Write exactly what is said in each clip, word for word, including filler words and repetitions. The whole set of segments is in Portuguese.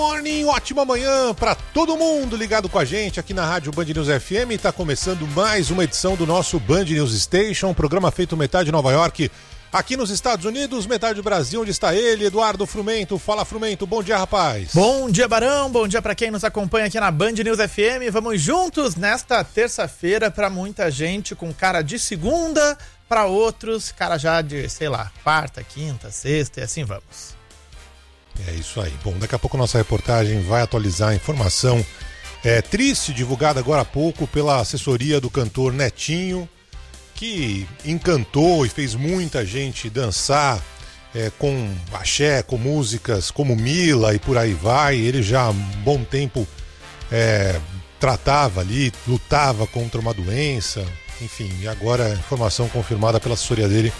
Morning, ótima manhã para todo mundo ligado com a gente aqui na Rádio Band News F M. Está começando mais uma edição do nosso Band News Station, programa feito metade Nova York, aqui nos Estados Unidos, metade Brasil, onde está ele, Eduardo Frumento. Fala, Frumento, bom dia, rapaz. Bom dia, Barão, bom dia para quem nos acompanha aqui na Band News F M. Vamos juntos nesta terça-feira, para muita gente com cara de segunda, para outros cara já de, sei lá, quarta, quinta, sexta e assim vamos. É isso aí. Bom, daqui a pouco nossa reportagem vai atualizar a informação é, triste, divulgada agora há pouco pela assessoria do cantor Netinho, que encantou e fez muita gente dançar é, com axé, com músicas como Mila e por aí vai. Ele já há um bom tempo é, tratava ali, lutava contra uma doença, enfim, e agora a informação confirmada pela assessoria dele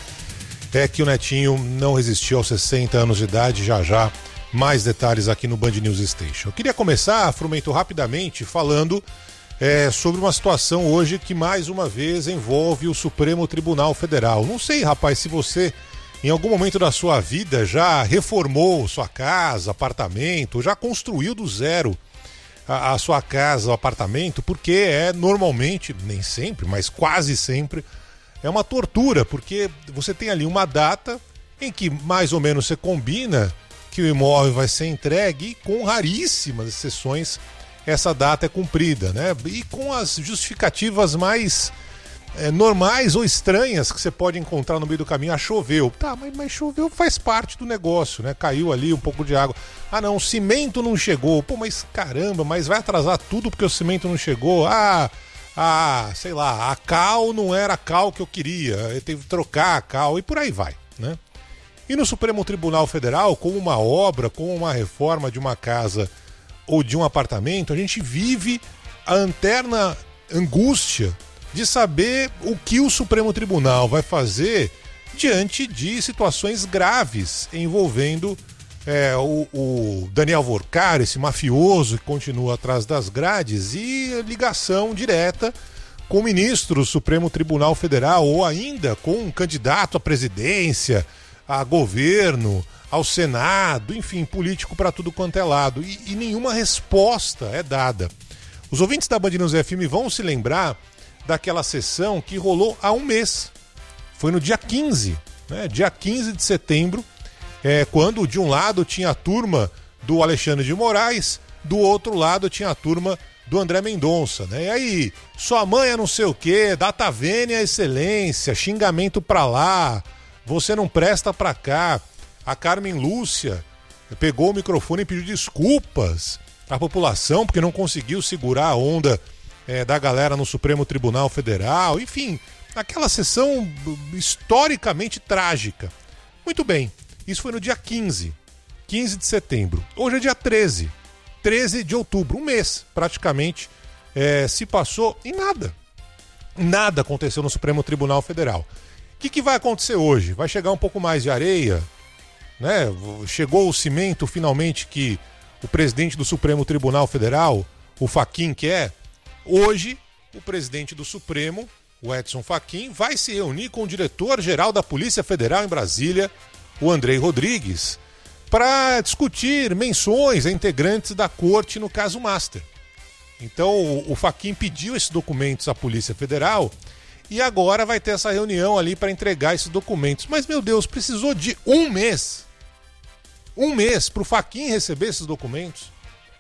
é que o Netinho não resistiu aos sessenta anos de idade. Já já mais detalhes aqui no Band News Station. Eu queria começar, Frumento, rapidamente falando é, sobre uma situação hoje que mais uma vez envolve o Supremo Tribunal Federal. Não sei, rapaz, se você em algum momento da sua vida já reformou sua casa, apartamento, já construiu do zero a, a sua casa, o apartamento, porque é normalmente, nem sempre, mas quase sempre, é uma tortura, porque você tem ali uma data em que mais ou menos você combina que o imóvel vai ser entregue e com raríssimas exceções essa data é cumprida, né? E com as justificativas mais é, normais ou estranhas que você pode encontrar no meio do caminho. Ah, choveu. Tá, mas, mas choveu faz parte do negócio, né? Caiu ali um pouco de água. Ah, não, o cimento não chegou. Pô, mas caramba, mas vai atrasar tudo porque o cimento não chegou. Ah... Ah, sei lá, a cal não era a cal que eu queria, eu teve que trocar a cal e por aí vai, né? E no Supremo Tribunal Federal, com uma obra, com uma reforma de uma casa ou de um apartamento, a gente vive a eterna angústia de saber o que o Supremo Tribunal vai fazer diante de situações graves envolvendo É, o, o Daniel Vorcar, esse mafioso que continua atrás das grades, e ligação direta com o ministro do Supremo Tribunal Federal, ou ainda com um candidato à presidência, a governo, ao Senado, enfim, político para tudo quanto é lado, e, e nenhuma resposta é dada. Os ouvintes da Band News F M vão se lembrar daquela sessão que rolou há um mês, foi no dia quinze, né, dia quinze de setembro, É, quando de um lado tinha a turma do Alexandre de Moraes, do outro lado tinha a turma do André Mendonça, né? E aí, sua mãe é não sei o quê, data vênia excelência, xingamento pra lá, você não presta pra cá. A Carmen Lúcia pegou o microfone e pediu desculpas à população porque não conseguiu segurar a onda é, da galera no Supremo Tribunal Federal. Enfim, aquela sessão historicamente trágica. Muito bem. Isso foi no dia quinze, quinze de setembro. Hoje é dia treze, treze de outubro, um mês praticamente é, se passou e nada. Nada aconteceu no Supremo Tribunal Federal. O que, que vai acontecer hoje? Vai chegar um pouco mais de areia, né? Chegou o cimento finalmente que o presidente do Supremo Tribunal Federal, o Fachin, quer. Hoje, o presidente do Supremo, o Edson Fachin, vai se reunir com o diretor-geral da Polícia Federal em Brasília, o Andrei Rodrigues, para discutir menções a integrantes da corte no caso Master. Então o, o Fachin pediu esses documentos à Polícia Federal e agora vai ter essa reunião ali para entregar esses documentos. Mas, meu Deus, precisou de um mês. Um mês para o Fachin receber esses documentos.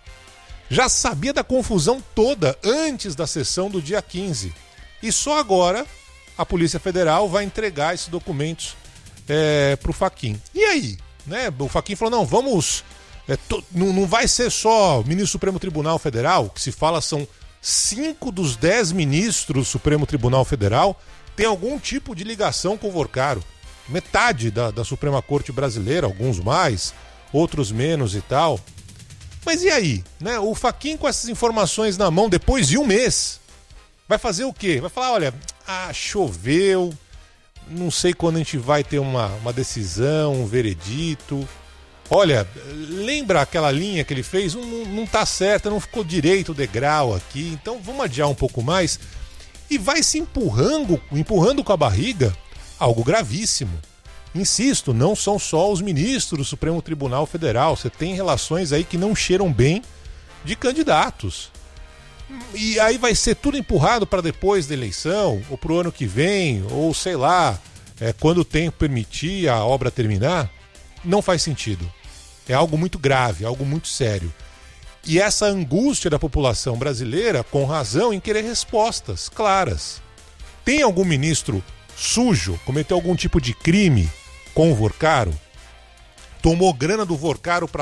Já sabia da confusão toda antes da sessão do dia quinze. E só agora a Polícia Federal vai entregar esses documentos É, pro Fachin. E aí? Né? O Fachin falou, não, vamos... É, to, não, não vai ser só o ministro do Supremo Tribunal Federal, que se fala são cinco dos dez ministros do Supremo Tribunal Federal, tem algum tipo de ligação com o Vorcaro. Metade da, da Suprema Corte Brasileira, alguns mais, outros menos e tal. Mas e aí? Né? O Fachin com essas informações na mão, depois de um mês, vai fazer o quê? Vai falar, olha, ah, choveu... Não sei quando a gente vai ter uma, uma decisão, um veredito. Olha, lembra aquela linha que ele fez? Não, não, não tá certa, não ficou direito o degrau aqui. Então vamos adiar um pouco mais. E vai se empurrando, empurrando com a barriga algo gravíssimo. Insisto, não são só os ministros do Supremo Tribunal Federal. Você tem relações aí que não cheiram bem de candidatos. E aí vai ser tudo empurrado para depois da eleição, ou para o ano que vem, ou sei lá, é, quando o tempo permitir a obra terminar. Não faz sentido. É algo muito grave, algo muito sério. E essa angústia da população brasileira, com razão, em querer respostas claras. Tem algum ministro sujo, cometeu algum tipo de crime com o Vorcaro? Tomou grana do Vorcaro para